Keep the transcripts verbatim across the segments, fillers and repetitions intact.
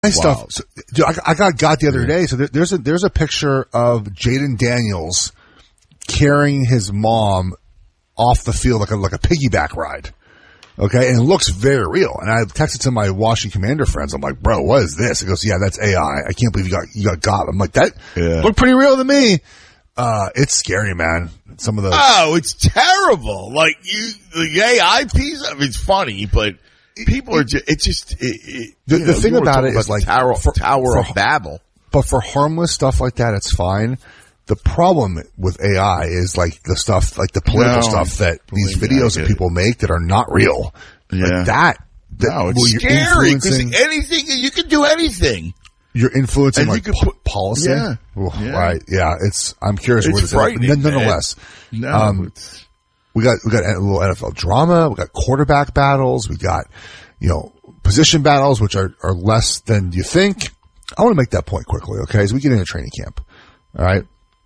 stuff. So, dude, I, I got got the other yeah. day. So there, there's a there's a picture of Jaden Daniels carrying his mom off the field like a like a piggyback ride. Okay, and it looks very real. And I texted to my Washington Commander friends. I'm like, bro, what is this? He goes, yeah, that's A I. I can't believe you got you got got. I'm like, that yeah. looked pretty real to me. Uh, it's scary, man. Some of those. Oh, it's terrible. Like you, the A I piece of it's funny, but people are just, it's just, it, it, the, the know, thing about it is like Tower, for, Tower for, of Babel. But for harmless stuff like that, it's fine. The problem with A I is like the stuff, like the political no, stuff that these videos that people make that are not real. Yeah. Like that, that. No, it's well, scary because anything, you can do anything. You're influencing and like you po- put, policy. Yeah, Ooh, yeah. Right. Yeah. It's, I'm curious it's where this frightening, is. Nonetheless. No, um, we got, we got a little N F L drama. We got quarterback battles. We got, you know, position battles, which are, are less than you think. I want to make that point quickly. Okay. As we get into training camp. All right.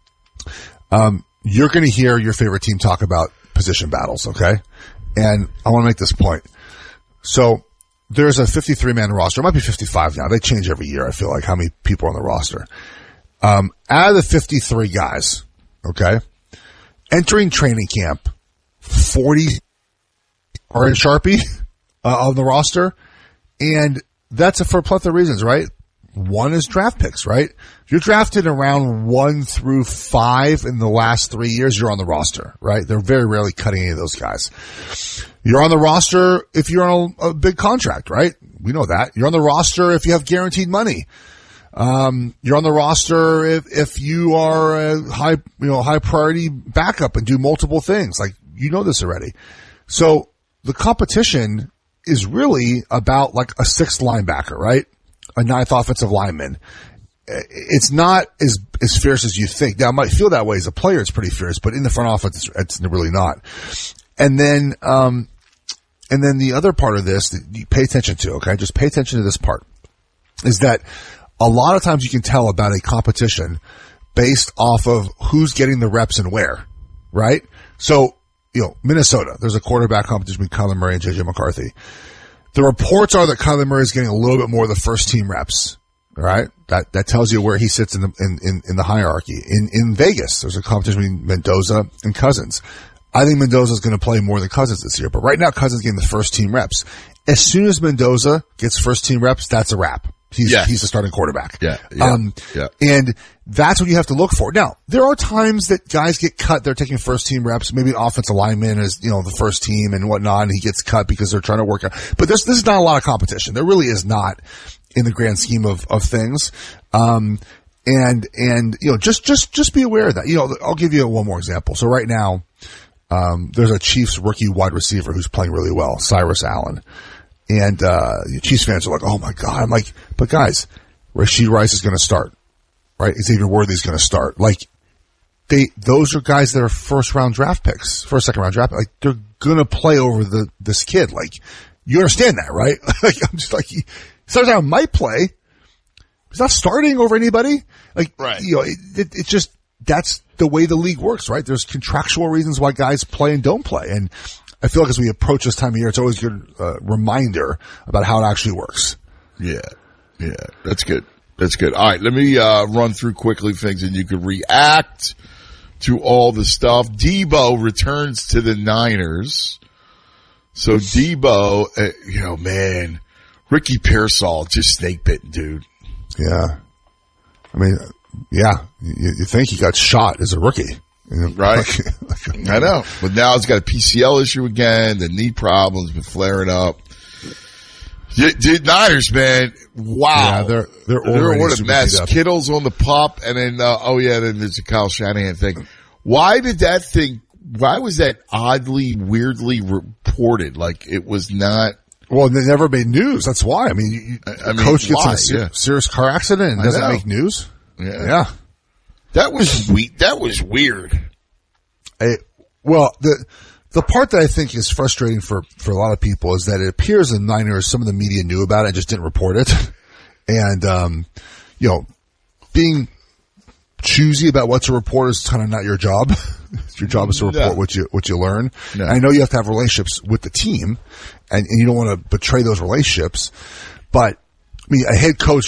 Um, you're going to hear your favorite team talk about position battles. Okay. And I want to make this point. So, there's a fifty-three man roster. It might be fifty-five now. They change every year, I feel like, how many people are on the roster. Um, out of the fifty-three guys, okay, entering training camp, forty are in Sharpie uh, on the roster. And that's a, for a plethora of reasons, right? One is draft picks, right? If you're drafted in round one through five in the last three years, you're on the roster, right? They're very rarely cutting any of those guys. You're on the roster if you're on a, a big contract, right? We know that. You're on the roster if you have guaranteed money. Um, you're on the roster if, if you are a high, you know, high priority backup and do multiple things. Like, you know this already. So the competition is really about like a sixth linebacker, right? A ninth offensive lineman. It's not as, as fierce as you think. Now, it might feel that way as a player. It's pretty fierce, but in the front office, it's, it's really not. And then, um, and then the other part of this that you pay attention to, okay? Just pay attention to this part, is that a lot of times you can tell about a competition based off of who's getting the reps and where, right? So, you know, Minnesota, there's a quarterback competition between Kyler Murray and J J McCarthy. The reports are that Kyler Murray is getting a little bit more of the first team reps. All right. That, that tells you where he sits in the, in, in, in the hierarchy. In, in Vegas, there's a competition between Mendoza and Cousins. I think Mendoza is going to play more than Cousins this year, but right now Cousins getting the first team reps. As soon as Mendoza gets first team reps, that's a wrap. He's, yes. he's the starting quarterback. Yeah. yeah um, yeah. and that's what you have to look for. Now, there are times that guys get cut. They're taking first team reps. Maybe an offensive lineman is, you know, the first team and whatnot, and he gets cut because they're trying to work out. But this, this is not a lot of competition. There really is not in the grand scheme of, of things. Um, and, and, you know, just, just, just be aware of that. You know, I'll give you one more example. So right now, um, there's a Chiefs rookie wide receiver who's playing really well, Cyrus Allen. And, uh, Chiefs fans are like, oh my God. I'm like, but guys, Rashee Rice is going to start, right? Xavier Worthy's going to start. Like, they, those are guys that are first round draft picks, first, second round draft picks. Like, they're going to play over the, this kid. Like, you understand that, right? Like, I'm just like, he, Cyrus Allen might play. He's not starting over anybody. Like, right. you know, it, it, it's just, that's the way the league works, right? There's contractual reasons why guys play and don't play. And I feel like as we approach this time of year, it's always a good uh, reminder about how it actually works. Yeah. Yeah. That's good. That's good. All right. Let me, uh, run through quickly things and you can react to all the stuff. Debo returns to the Niners. So Debo, uh, you know, man, Ricky Pearsall just snake bitten, dude. Yeah. I mean, yeah. You, you think he got shot as a rookie. Right. Like, like, I know. But now he's got a P C L issue again. The knee problem's been flaring up. Dude, Niners, man. Wow. Yeah, they're, they're, they're what a mess. Kittle's on the pup. And then, uh, oh yeah, then there's a Kyle Shanahan thing. Why did that thing, why was that oddly, weirdly reported? Like it was not. Well, they never made news. That's why. I mean, you, I mean coach gets why? in a ser- yeah. serious car accident and doesn't make news. Yeah. Yeah. That was we- That was weird. It, well, the the part that I think is frustrating for, for a lot of people is that it appears the Niners, some of the media knew about it and just didn't report it. And, um, you know, being choosy about what to report is kind of not your job. Your job is to report no. what you what you learn. No. I know you have to have relationships with the team, and, and you don't want to betray those relationships. But I mean, a head coach